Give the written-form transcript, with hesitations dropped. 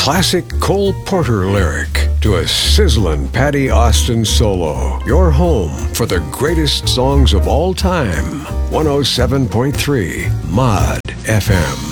classic Cole Porter lyric to a sizzling Patty Austin solo. Your home for the greatest songs of all time. 107.3 Mod FM.